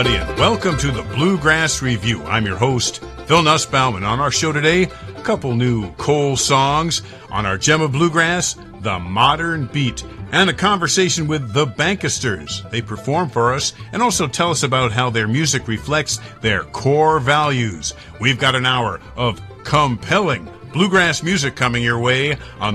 And welcome to the Bluegrass Review. I'm your host, Phil Nussbaum, and on our show today, a couple new Cole songs. On our Gem of Bluegrass, The Modern Beat, and a conversation with the Bankisters. They perform for us and also tell us about how their music reflects their core values. We've got an hour of compelling bluegrass music coming your way on